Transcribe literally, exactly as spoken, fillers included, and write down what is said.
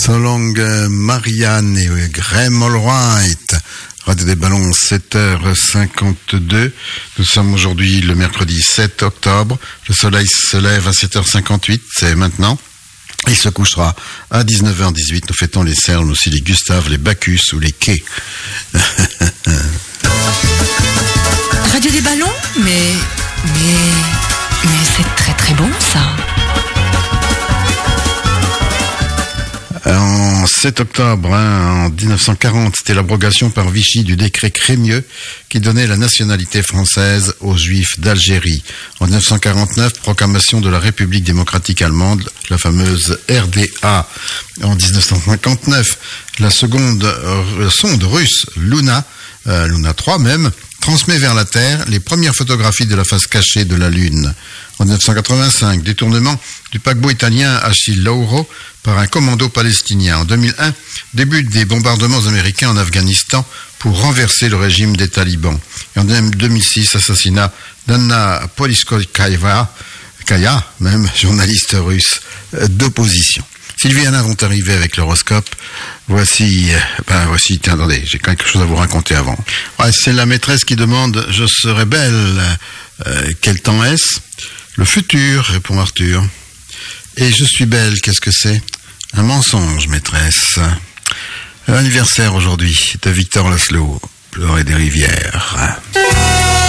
So long, Marianne et Graham Allwright. Radio des Ballons, sept heures cinquante-deux. Nous sommes aujourd'hui le mercredi sept octobre. Le soleil se lève à sept heures cinquante-huit, c'est maintenant. Il se couchera à dix-neuf heures dix-huit. Nous fêtons les Serles, aussi les Gustave, les Bacchus ou les Quais. Radio des Ballons, mais... Mais... Mais c'est très très bon ça. En sept octobre, hein, en dix-neuf cent quarante, c'était l'abrogation par Vichy du décret Crémieux qui donnait la nationalité française aux Juifs d'Algérie. En dix-neuf cent quarante-neuf, proclamation de la République démocratique allemande, la fameuse R D A. En dix-neuf cent cinquante-neuf, la seconde euh, sonde russe Luna, euh, Luna trois même, transmet vers la Terre les premières photographies de la face cachée de la Lune. En dix-neuf cent quatre-vingt-cinq, détournement du paquebot italien Achille Lauro par un commando palestinien. En deux mille un, début des bombardements américains en Afghanistan pour renverser le régime des talibans. Et en deux mille six, assassinat d'Anna Politkovskaya, même journaliste russe d'opposition. Sylvie et Anna vont arriver avec l'horoscope. Voici, ben voici, tiens, attendez, j'ai quelque chose à vous raconter avant. Ouais, c'est la maîtresse qui demande « Je serai belle euh, ». Quel temps est-ce ? Le futur, répond Arthur. Et je suis belle, qu'est-ce que c'est ? Un mensonge, maîtresse. Anniversaire aujourd'hui de Victor Laszlo, Pleurer des rivières.